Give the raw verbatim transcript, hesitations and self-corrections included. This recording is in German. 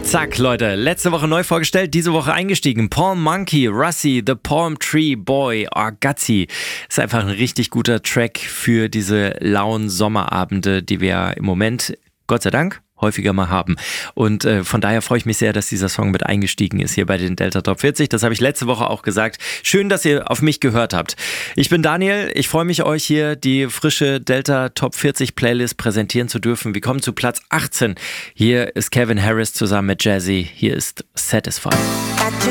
Zack, Leute, letzte Woche neu vorgestellt, diese Woche eingestiegen. Palm Monkey, Russi, The Palm Tree Boy, Argazzi. Ist einfach ein richtig guter Track für diese lauen Sommerabende, die wir im Moment, Gott sei Dank, häufiger mal haben. Und äh, von daher freue ich mich sehr, dass dieser Song mit eingestiegen ist hier bei den Delta Top vierzig. Das habe ich letzte Woche auch gesagt. Schön, dass ihr auf mich gehört habt. Ich bin Daniel. Ich freue mich, euch hier die frische Delta Top vierzig Playlist präsentieren zu dürfen. Wir kommen zu Platz achtzehn. Hier ist Calvin Harris zusammen mit Jazzy. Hier ist Satisfied.